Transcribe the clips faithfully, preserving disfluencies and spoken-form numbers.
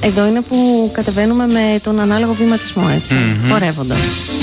Εδώ είναι που κατεβαίνουμε με τον ανάλογο βηματισμό, έτσι, mm-hmm. χορεύοντας.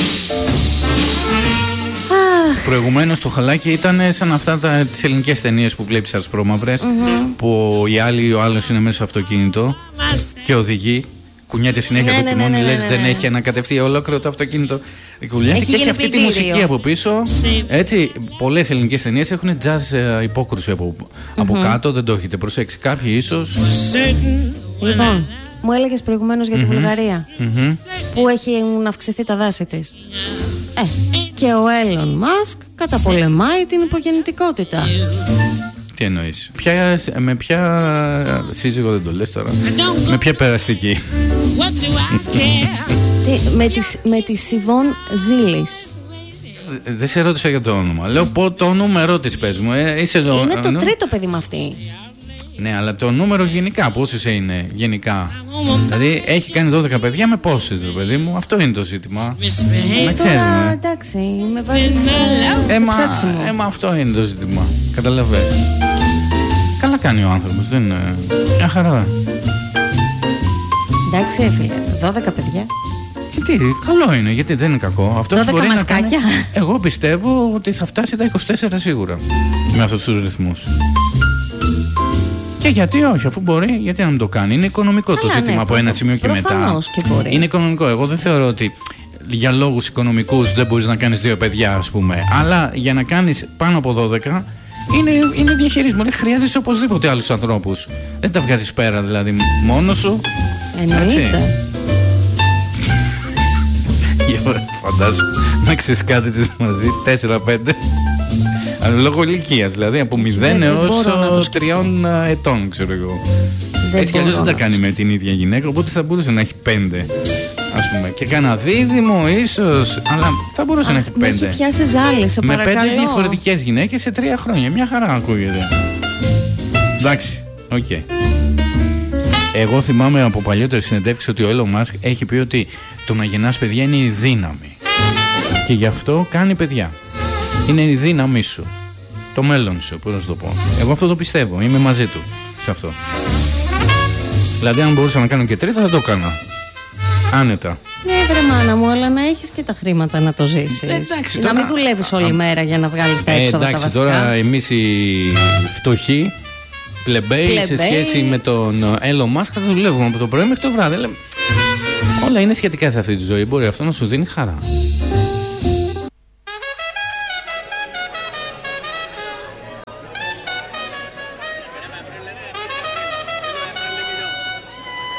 Προηγουμένως το χαλάκι ήταν σαν αυτά τα, τις ελληνικές ταινίες που βλέπεις ασπρόμαυρες, mm-hmm. που οι άλλοι, ο άλλος είναι μέσα στο αυτοκίνητο και οδηγεί, κουνιέται συνέχεια ναι, το τιμόνι, ναι, ναι, ναι, λες ναι, δεν ναι. έχει ανακατευτεί ολόκληρο το αυτοκίνητο, κουνιέται έχει και έχει αυτή πλυντήριο. τη μουσική από πίσω, έτσι. Πολλές ελληνικές ταινίες έχουν jazz ε, υπόκρουση από, mm-hmm. από κάτω, δεν το έχετε προσέξει κάποιοι ίσως. Λοιπόν, μου έλεγες προηγουμένως για τη mm-hmm. Βουλγαρία, mm-hmm. που έχουν αυξηθεί τα δάση της. Ε, και ο Έλλον Μάσκ καταπολεμάει την υπογεννητικότητα. Τι εννοείς? Ποια, με ποια σύζυγο δεν το λες τώρα? Με ποια περαστική? Τι, με, τη, με τη Σιβόν Ζήλης. Δεν σε ρώτησα για το όνομα. Λέω πω το νούμερο της, πες μου. Ε, είσαι το, είναι το νο... τρίτο παιδί με αυτή. Ναι, αλλά το νούμερο γενικά, πόσες είναι γενικά? Δηλαδή έχει κάνει δώδεκα παιδιά με πόσες, ρε παιδί μου? Αυτό είναι το ζήτημα. Να ξέρουμε. Εντάξει, με βάζεις ε, σε μα, ψάξιμο. ε, μα αυτό είναι το ζήτημα. Καταλαβαίνεις. Καλά κάνει ο άνθρωπος, δεν είναι... Μια χαρά. Εντάξει, φίλε, δώδεκα παιδιά. Γιατί, καλό είναι, γιατί δεν είναι κακό. Αυτός μπορεί μασκάκια. Να κάνει... Εγώ πιστεύω ότι θα φτάσει τα είκοσι τέσσερα σίγουρα με αυτούς τους ρυθμούς. Και γιατί όχι, αφού μπορεί, γιατί να μην το κάνει? Είναι οικονομικό. Καλά, το ζήτημα, ναι, από ένα σημείο και μετά. Και μπορεί. Είναι οικονομικό. Εγώ δεν θεωρώ ότι για λόγους οικονομικούς δεν μπορείς να κάνεις δύο παιδιά, ας πούμε. Αλλά για να κάνεις πάνω από δώδεκα είναι, είναι διαχειρισμό. Δεν χρειάζεσαι οπωσδήποτε άλλους ανθρώπους. Δεν τα βγάζεις πέρα δηλαδή μόνος σου. Εννοείται. Φαντάσου να ξεσκάτητσες μαζί τέσσερα πέντε. Λόγω ηλικίας, δηλαδή από μηδέν έως τριών ετών, ξέρω εγώ. Δεν έτσι κι αλλιώς δεν τα κάνει με την ίδια γυναίκα, οπότε θα μπορούσε να έχει πέντε, ας πούμε. Και κάνα δίδυμο ίσως, αλλά θα μπορούσε Αχ, να έχει πέντε. Με έχει πιάσει ζάλι, σε με παρακαλώ. πέντε διαφορετικές γυναίκες σε τρία χρόνια. Μια χαρά ακούγεται. Εντάξει, οκ. Okay. Εγώ θυμάμαι από παλιότερη συνεντεύξη ότι ο Elon Musk έχει πει ότι το να γεννάς παιδιά είναι η δύναμη. Και γι' αυτό κάνει παιδιά. Είναι η δύναμή σου. Το μέλλον σου, πώς να σου το πω. Εγώ αυτό το πιστεύω. Είμαι μαζί του σε αυτό. Δηλαδή, αν μπορούσα να κάνω και τρίτα, θα το έκανα. Άνετα. Ναι, βρε μάνα μου, αλλά να έχεις και τα χρήματα να το ζήσεις. Ε, εντάξει, να τώρα... μην δουλεύεις όλη α... μέρα για να βγάλεις τα έξοδα, ε, εντάξει, τα βασικά. Τώρα εμείς οι φτωχοί πλεμπέοι σε σχέση με τον Elon Musk θα δουλεύουμε από το πρωί μέχρι το βράδυ. Όλα είναι σχετικά σε αυτή τη ζωή. Μπορεί αυτό να σου δίνει χαρά.